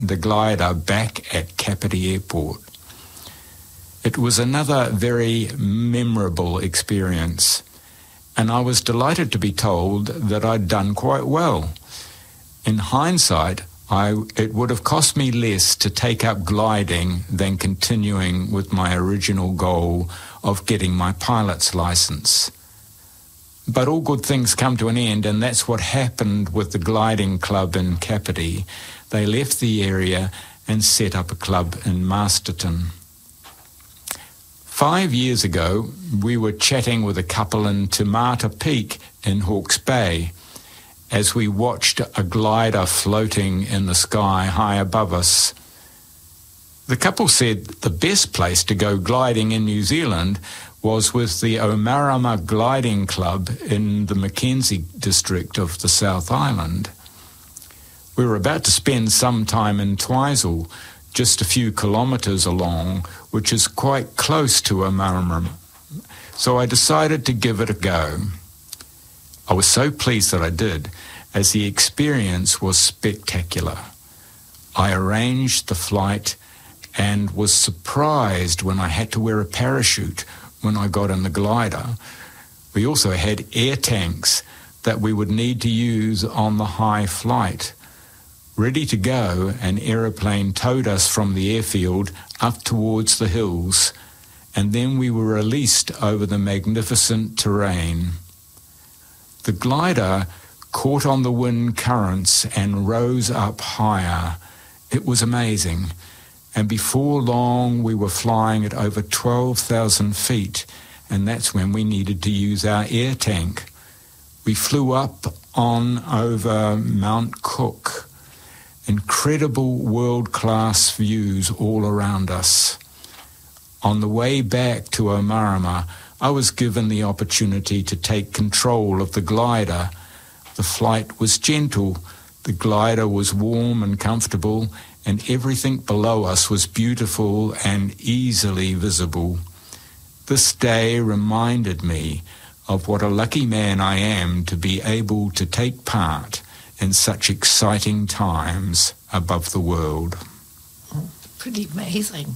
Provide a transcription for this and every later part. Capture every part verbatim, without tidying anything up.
the glider back at Kapiti Airport. It was another very memorable experience, and I was delighted to be told that I'd done quite well. In hindsight, I, it would have cost me less to take up gliding than continuing with my original goal of getting my pilot's license. But all good things come to an end, and that's what happened with the gliding club in Kapiti. They left the area and set up a club in Masterton. Five years ago, we were chatting with a couple in Te Mata Peak in Hawke's Bay as we watched a glider floating in the sky high above us. The couple said the best place to go gliding in New Zealand was with the Omarama Gliding Club in the Mackenzie district of the South Island. We were about to spend some time in Twizel, just a few kilometres along, which is quite close to Omarama, so I decided to give it a go. I was so pleased that I did, as the experience was spectacular. I arranged the flight and was surprised when I had to wear a parachute when I got in the glider. We also had air tanks that we would need to use on the high flight. Ready to go, an aeroplane towed us from the airfield up towards the hills, and then we were released over the magnificent terrain. The glider caught on the wind currents and rose up higher. It was amazing. And before long, we were flying at over twelve thousand feet, and that's when we needed to use our air tank. We flew up on over Mount Cook. Incredible world-class views all around us. On the way back to Omarama, I was given the opportunity to take control of the glider. The flight was gentle, the glider was warm and comfortable, and everything below us was beautiful and easily visible. This day reminded me of what a lucky man I am to be able to take part in such exciting times above the world. Oh, pretty amazing.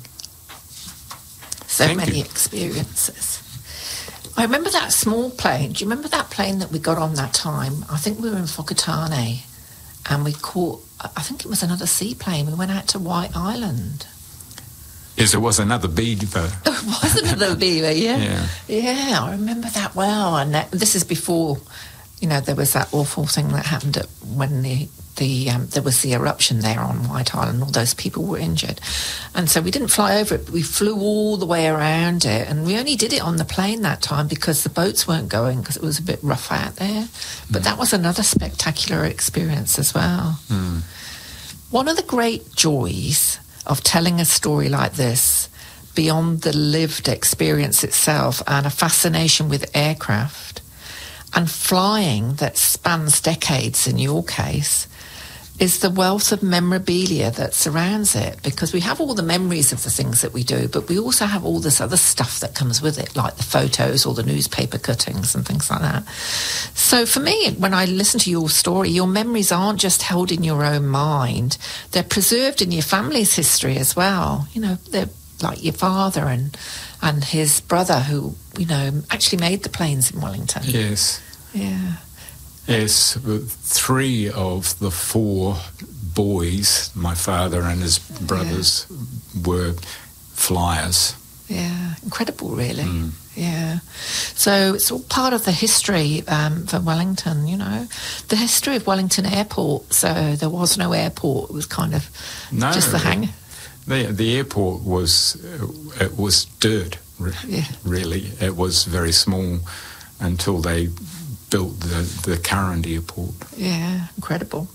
So Thank many you. experiences. I remember that small plane. Do you remember that plane that we got on that time? I think we were in Whakatane, and we caught, I think it was another seaplane. We went out to White Island. Yes, it was another beaver. It was another beaver, yeah. Yeah. Yeah, I remember that well. And that, this is before, you know, there was that awful thing that happened at, when the the um, there was the eruption there on White Island. All those people were injured, and so we didn't fly over it, but we flew all the way around it, and we only did it on the plane that time because the boats weren't going because it was a bit rough out there. But mm. that was another spectacular experience as well. Mm. One of the great joys of telling a story like this, beyond the lived experience itself and a fascination with aircraft and flying that spans decades in your case, is the wealth of memorabilia that surrounds it, because we have all the memories of the things that we do, but we also have all this other stuff that comes with it, like the photos or the newspaper cuttings and things like that. So for me, when I listen to your story, your memories aren't just held in your own mind, they're preserved in your family's history as well. You know, they're like your father and and his brother who, you know, actually made the planes in Wellington. Yes. Yeah. Yes, three of the four boys, my father and his brothers, yeah. were flyers. Yeah, incredible, really. Mm. Yeah. So it's all part of the history um, for Wellington, you know. The history of Wellington Airport, so there was no airport. It was kind of no, just the hangar. The, the airport was, it was dirt, yeah. really. It was very small until they built the, the current airport. Yeah, incredible.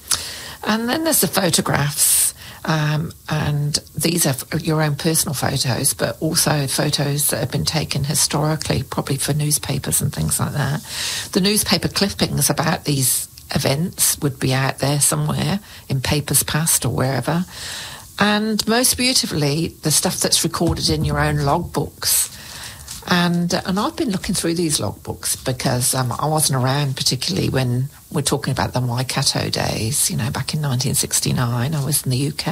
And then there's the photographs, um, and these are your own personal photos, but also photos that have been taken historically, probably for newspapers and things like that. The newspaper clippings about these events would be out there somewhere in Papers Past or wherever. And most beautifully, the stuff that's recorded in your own logbooks. And and I've been looking through these logbooks because um, I wasn't around particularly when we're talking about the Waikato days, you know, back in nineteen sixty-nine, I was in the U K.